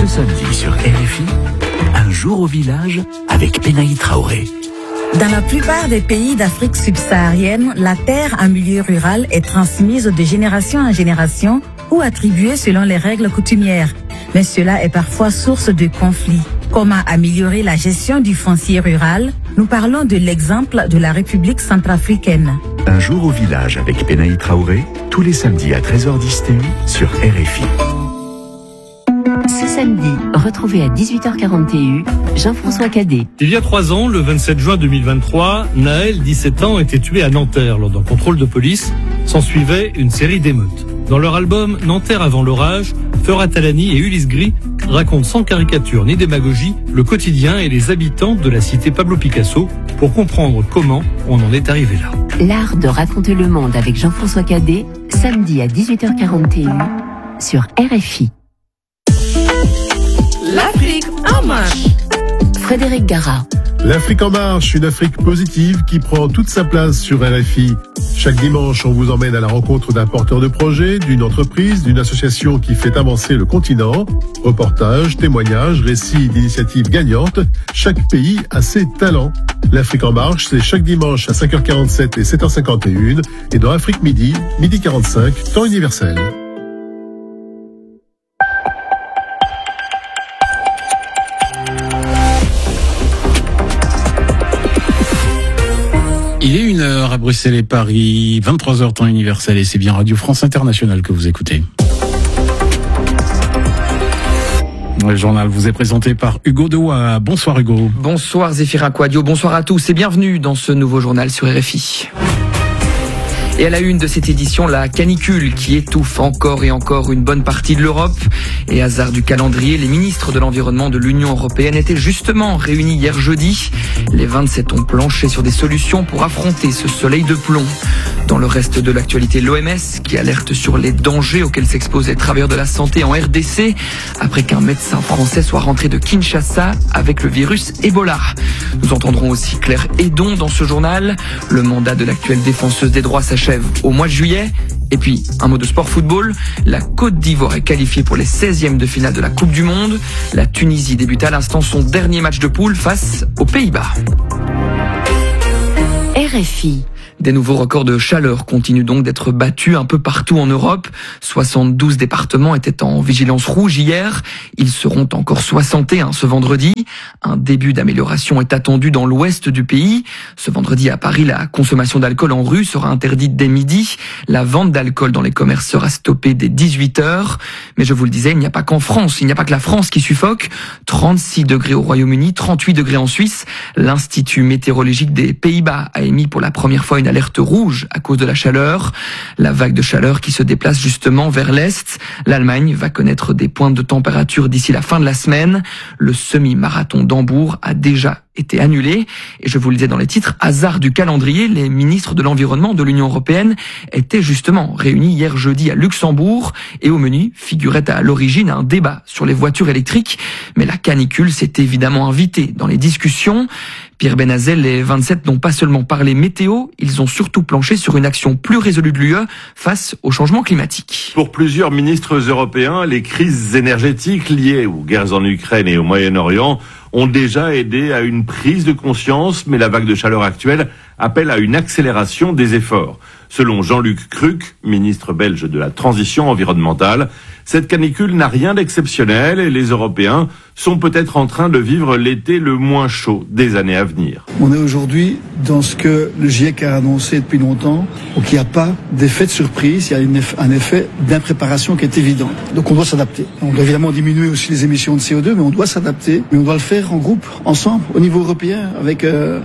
samedi sur RFI, un jour au village avec Benaï Traoré. Dans la plupart des pays d'Afrique subsaharienne, la terre en milieu rural est transmise de génération en génération ou attribuée selon les règles coutumières. Mais cela est parfois source de conflits. Comment améliorer la gestion du foncier rural? Nous parlons de l'exemple de la République centrafricaine. Un jour au village avec Benaï Traoré, tous les samedis à 13h10 TU sur RFI. Ce samedi, retrouvez à 18h40 TU Jean-François Cadet. Il y a 3 ans, le 27 juin 2023, Naël, 17 ans, était tué à Nanterre lors d'un contrôle de police. S'ensuivait une série d'émeutes. Dans leur album Nanterre avant l'orage, Feura Talani et Ulysse Gris racontent sans caricature ni démagogie le quotidien et les habitants de la cité Pablo Picasso pour comprendre comment on en est arrivé là. L'art de raconter le monde avec Jean-François Cadet, samedi à 18h40 TU sur RFI. L'Afrique en marche. Frédéric Gara. L'Afrique en marche, une Afrique positive qui prend toute sa place sur RFI. Chaque dimanche, on vous emmène à la rencontre d'un porteur de projet, d'une entreprise, d'une association qui fait avancer le continent. Reportages, témoignages, récits d'initiatives gagnantes. Chaque pays a ses talents. L'Afrique en marche, c'est chaque dimanche à 5h47 et 7h51 et dans Afrique Midi, midi 45, temps universel. Il est 1h à Bruxelles et Paris, 23h temps universel et c'est bien Radio France Internationale que vous écoutez. Le journal vous est présenté par Hugo Dewa. Bonsoir Hugo. Bonsoir Zéphirin Quadio, bonsoir à tous et bienvenue dans ce nouveau journal sur RFI. Et à la une de cette édition, la canicule qui étouffe encore et encore une bonne partie de l'Europe. Et hasard du calendrier, les ministres de l'Environnement de l'Union européenne étaient justement réunis hier jeudi. Les 27 ont planché sur des solutions pour affronter ce soleil de plomb. Dans le reste de l'actualité, l'OMS qui alerte sur les dangers auxquels s'exposent les travailleurs de la santé en RDC après qu'un médecin français soit rentré de Kinshasa avec le virus Ebola. Nous entendrons aussi Claire Hédon dans ce journal. Le mandat de l'actuelle défenseuse des droits s'achève au mois de juillet. Et puis, un mot de sport football. La Côte d'Ivoire est qualifiée pour les 16e de finale de la Coupe du Monde. La Tunisie débute à l'instant son dernier match de poule face aux Pays-Bas. RFI. Des nouveaux records de chaleur continuent donc d'être battus un peu partout en Europe. 72 départements étaient en vigilance rouge hier. Ils seront encore 61 ce vendredi. Un début d'amélioration est attendu dans l'ouest du pays. Ce vendredi à Paris, la consommation d'alcool en rue sera interdite dès midi. La vente d'alcool dans les commerces sera stoppée dès 18h. Mais je vous le disais, il n'y a pas qu'en France, il n'y a pas que la France qui suffoque. 36 degrés au Royaume-Uni, 38 degrés en Suisse. L'Institut météorologique des Pays-Bas a émis pour la première fois une alerte rouge à cause de la chaleur. La vague de chaleur qui se déplace justement vers l'Est. L'Allemagne va connaître des pointes de température d'ici la fin de la semaine. Le semi-marathon d'Hambourg a déjà été annulé. Et je vous le disais dans les titres, hasard du calendrier, les ministres de l'Environnement de l'Union européenne étaient justement réunis hier jeudi à Luxembourg. Et au menu figurait à l'origine un débat sur les voitures électriques. Mais la canicule s'est évidemment invitée dans les discussions. Pierre Benazel, les 27 n'ont pas seulement parlé météo, ils ont surtout planché sur une action plus résolue de l'UE face au changement climatique. Pour plusieurs ministres européens, les crises énergétiques liées aux guerres en Ukraine et au Moyen-Orient ont déjà aidé à une prise de conscience, mais la vague de chaleur actuelle appelle à une accélération des efforts. Selon Jean-Luc Cruc, ministre belge de la Transition environnementale, cette canicule n'a rien d'exceptionnel et les Européens sont peut-être en train de vivre l'été le moins chaud des années à venir. On est aujourd'hui dans ce que le GIEC a annoncé depuis longtemps, donc il n'y a pas d'effet de surprise, il y a un effet d'impréparation qui est évident. Donc on doit s'adapter. On doit évidemment diminuer aussi les émissions de CO2, mais on doit s'adapter. Mais on doit le faire en groupe, ensemble, au niveau européen, avec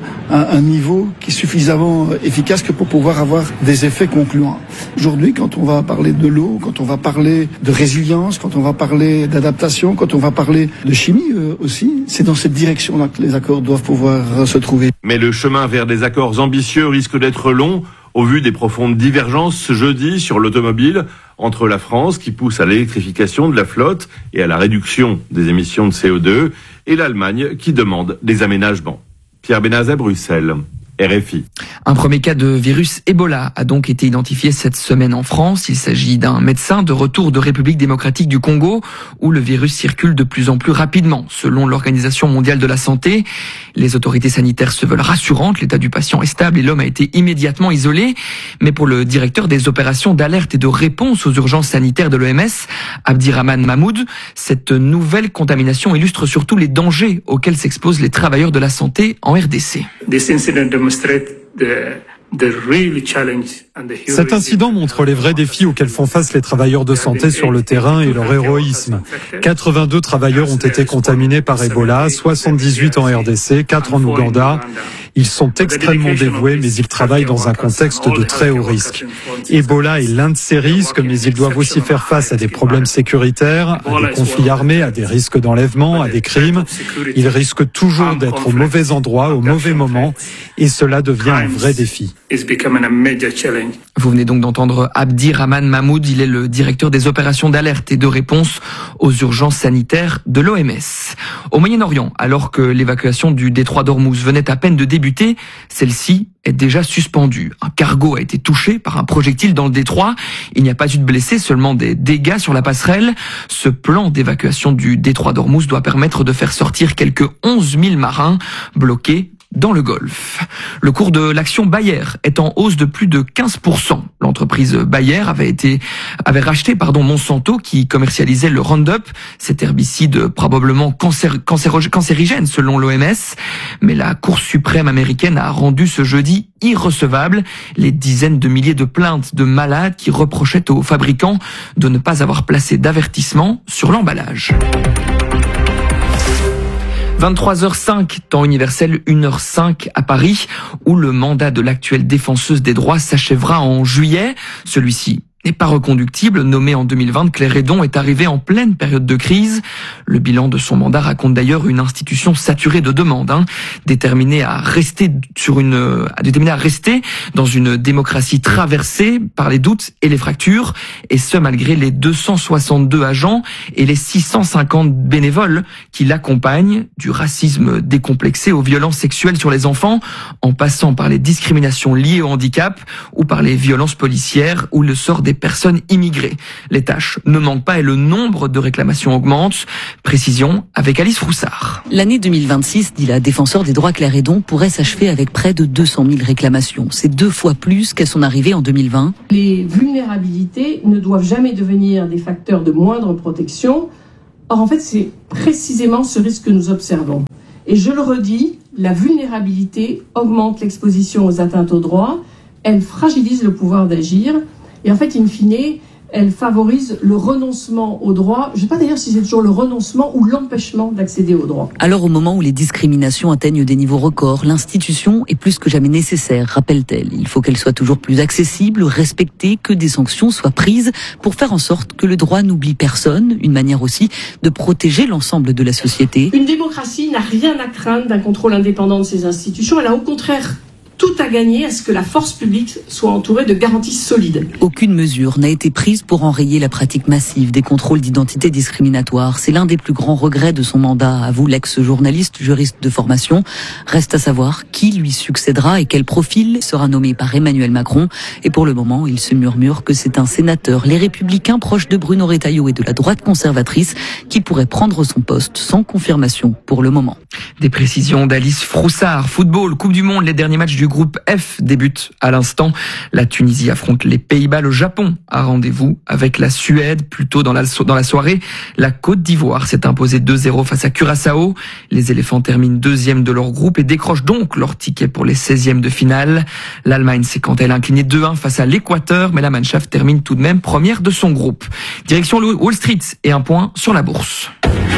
un niveau qui est suffisamment efficace que pour pouvoir avoir des effets concluants. Aujourd'hui, quand on va parler de l'eau, quand on va parler de résilience, quand on va parler d'adaptation, quand on va parler de chimie aussi, c'est dans cette direction-là que les accords doivent pouvoir se trouver. Mais le chemin vers des accords ambitieux risque d'être long, au vu des profondes divergences ce jeudi sur l'automobile entre la France qui pousse à l'électrification de la flotte et à la réduction des émissions de CO2 et l'Allemagne qui demande des aménagements. Pierre Benazet, Bruxelles. RFI. Un premier cas de virus Ebola a donc été identifié cette semaine en France. Il s'agit d'un médecin de retour de République démocratique du Congo où le virus circule de plus en plus rapidement, selon l'Organisation mondiale de la santé. Les autorités sanitaires se veulent rassurantes. L'état du patient est stable et l'homme a été immédiatement isolé. Mais pour le directeur des opérations d'alerte et de réponse aux urgences sanitaires de l'OMS, Abdirahman Mahmoud, cette nouvelle contamination illustre surtout les dangers auxquels s'exposent les travailleurs de la santé en RDC. Cet incident montre les vrais défis auxquels font face les travailleurs de santé sur le terrain et leur héroïsme. 82 travailleurs ont été contaminés par Ebola, 78 en RDC, 4 en Ouganda. Ils sont extrêmement dévoués, mais ils travaillent dans un contexte de très haut risque. Ebola est l'un de ces risques, mais ils doivent aussi faire face à des problèmes sécuritaires, à des conflits armés, à des risques d'enlèvement, à des crimes. Ils risquent toujours d'être au mauvais endroit, au mauvais moment, et cela devient un vrai défi. Vous venez donc d'entendre Abdirahman Mahmoud, il est le directeur des opérations d'alerte et de réponse aux urgences sanitaires de l'OMS. Au Moyen-Orient, alors que l'évacuation du détroit d'Ormuz venait à peine de débuter, celle-ci est déjà suspendue. Un cargo a été touché par un projectile dans le détroit. Il n'y a pas eu de blessés, seulement des dégâts sur la passerelle. Ce plan d'évacuation du détroit d'Ormuz doit permettre de faire sortir quelques 11 000 marins bloqués dans le Golfe. Le cours de l'action Bayer est en hausse de plus de 15%. L'entreprise Bayer avait racheté Monsanto qui commercialisait le Roundup, cet herbicide probablement cancérigène selon l'OMS. Mais la Cour suprême américaine a rendu ce jeudi irrecevable les dizaines de milliers de plaintes de malades qui reprochaient aux fabricants de ne pas avoir placé d'avertissement sur l'emballage. 23h05, temps universel, 1h05 à Paris, où le mandat de l'actuelle défenseuse des droits s'achèvera en juillet. Celui-ci n'est pas reconductible. Nommée en 2020, Claire Hédon est arrivée en pleine période de crise. Le bilan de son mandat raconte d'ailleurs une institution saturée de demandes, déterminée à rester dans une démocratie traversée par les doutes et les fractures, et ce malgré les 262 agents et les 650 bénévoles qui l'accompagnent, du racisme décomplexé aux violences sexuelles sur les enfants, en passant par les discriminations liées au handicap ou par les violences policières ou le sort des personnes immigrées. Les tâches ne manquent pas et le nombre de réclamations augmente. Précision avec Alice Froussard. L'année 2026, dit la défenseur des droits Claire Hédon, pourrait s'achever avec près de 200 000 réclamations. C'est 2 fois plus qu'à son arrivée en 2020. Les vulnérabilités ne doivent jamais devenir des facteurs de moindre protection. Or, en fait, c'est précisément ce risque que nous observons. Et je le redis, la vulnérabilité augmente l'exposition aux atteintes aux droits, elle fragilise le pouvoir d'agir. Et en fait, in fine, elle favorise le renoncement aux droits. Je ne sais pas d'ailleurs si c'est toujours le renoncement ou l'empêchement d'accéder aux droits. Alors au moment où les discriminations atteignent des niveaux records, l'institution est plus que jamais nécessaire, rappelle-t-elle. Il faut qu'elle soit toujours plus accessible, respectée, que des sanctions soient prises pour faire en sorte que le droit n'oublie personne. Une manière aussi de protéger l'ensemble de la société. Une démocratie n'a rien à craindre d'un contrôle indépendant de ses institutions. Elle a au contraire tout à gagner à ce que la force publique soit entourée de garanties solides. Aucune mesure n'a été prise pour enrayer la pratique massive des contrôles d'identité discriminatoires. C'est l'un des plus grands regrets de son mandat, avoue l'ex-journaliste juriste de formation. Reste à savoir qui lui succédera et quel profil sera nommé par Emmanuel Macron. Et pour le moment, il se murmure que c'est un sénateur, les Républicains proches de Bruno Retailleau et de la droite conservatrice, qui pourrait prendre son poste sans confirmation pour le moment. Des précisions d'Alice Froussard. Football, Coupe du Monde, les derniers matchs du groupe F débutent à l'instant. La Tunisie affronte les Pays-Bas, le Japon a rendez-vous avec la Suède. Plus tôt dans la soirée, la Côte d'Ivoire s'est imposée 2-0 face à Curaçao. Les éléphants terminent 2e de leur groupe et décrochent donc leur ticket pour les 16e de finale. L'Allemagne s'est quant à elle inclinée 2-1 face à l'Équateur, mais la Mannschaft termine tout de même première de son groupe. Direction Wall Street et un point sur la bourse.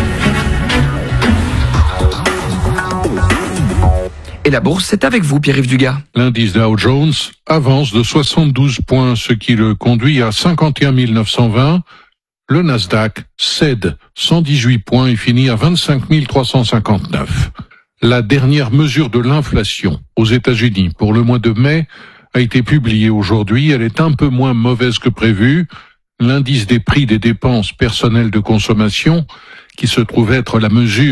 Et la bourse, c'est avec vous, Pierre-Yves Dugas. L'indice Dow Jones avance de 72 points, ce qui le conduit à 51 920. Le Nasdaq cède 118 points et finit à 25 359. La dernière mesure de l'inflation aux États-Unis pour le mois de mai a été publiée aujourd'hui. Elle est un peu moins mauvaise que prévu. L'indice des prix des dépenses personnelles de consommation, qui se trouve être la mesure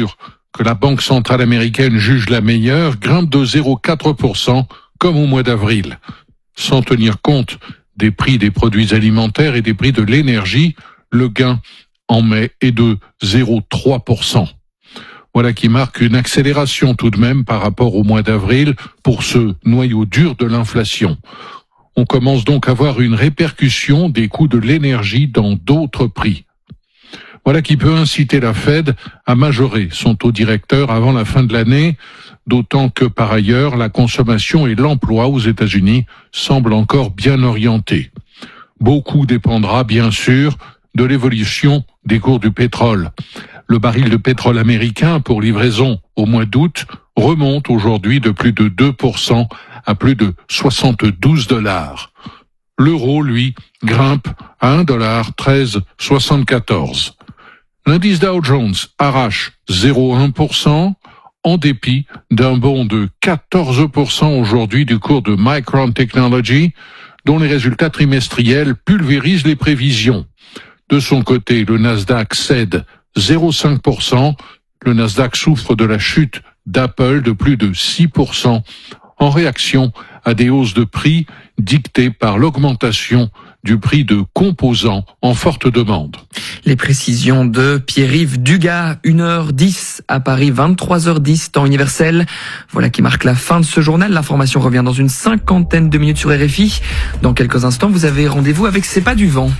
que la Banque centrale américaine juge la meilleure, grimpe de 0,4% comme au mois d'avril. Sans tenir compte des prix des produits alimentaires et des prix de l'énergie, le gain en mai est de 0,3%. Voilà qui marque une accélération tout de même par rapport au mois d'avril pour ce noyau dur de l'inflation. On commence donc à voir une répercussion des coûts de l'énergie dans d'autres prix. Voilà qui peut inciter la Fed à majorer son taux directeur avant la fin de l'année, d'autant que par ailleurs la consommation et l'emploi aux États-Unis semblent encore bien orientés. Beaucoup dépendra bien sûr de l'évolution des cours du pétrole. Le baril de pétrole américain pour livraison au mois d'août remonte aujourd'hui de plus de 2% à plus de $72. L'euro, lui, grimpe à $1,1374. L'indice Dow Jones arrache 0,1% en dépit d'un bond de 14% aujourd'hui du cours de Micron Technology, dont les résultats trimestriels pulvérisent les prévisions. De son côté, le Nasdaq cède 0,5%. Le Nasdaq souffre de la chute d'Apple de plus de 6% en réaction à des hausses de prix dictées par l'augmentation du prix de composants en forte demande. Les précisions de Pierre-Yves Dugas, 1h10 à Paris, 23h10 temps universel. Voilà qui marque la fin de ce journal. L'information revient dans une 50aine de minutes sur RFI. Dans quelques instants, vous avez rendez-vous avec C'est pas du vent.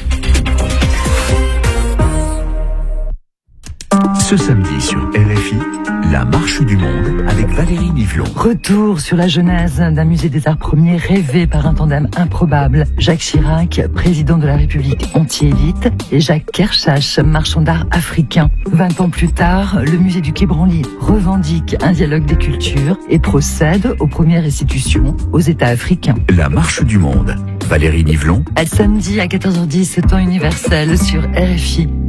Ce samedi sur RFI, la marche du monde avec Valérie Nivelon. Retour sur la genèse d'un musée des arts premiers rêvé par un tandem improbable. Jacques Chirac, président de la République anti-élite, et Jacques Kershach, marchand d'art africain. 20 ans plus tard, le musée du Quai Branly revendique un dialogue des cultures et procède aux premières restitutions aux États africains. La marche du monde. Valérie Nivelon. À samedi à 14h10, temps universel sur RFI.